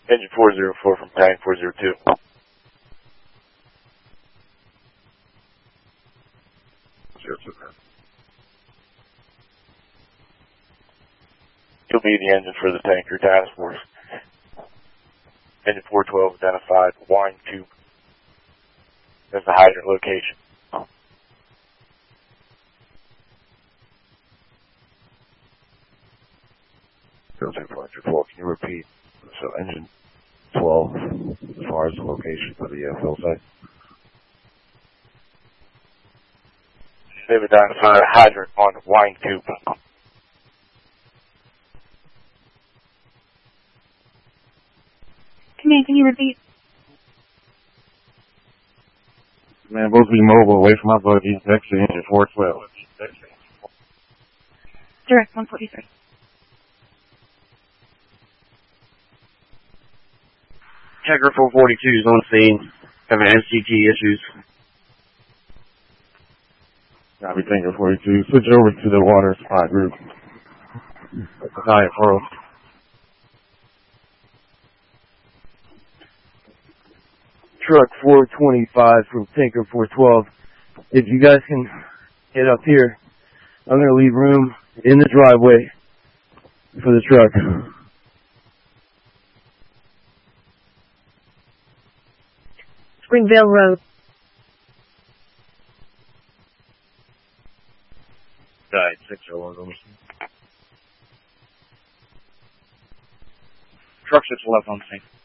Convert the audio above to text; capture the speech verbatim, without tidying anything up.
Engine four zero four from tank four zero two. zero two. You'll be the engine for the tanker task force. Engine four twelve identified wine tube as the hydrant location. zero two four four, can you repeat? So engine twelve, as far as the location for the uh, fill site? They've identified a hydrant on the wine tube. Command, can you repeat? Man, supposed to be mobile away from my buggy. Exit engine four twelve. Direct one forty-three. Checker four forty-two is on scene. Having S G T issues. Copy, Tanker forty-two. Switch over to the water supply group. High Pearl. Truck four twenty-five from Tanker four twelve. If you guys can get up here, I'm going to leave room in the driveway for the truck. Springvale Road. Died six oh one. Truck six left on scene.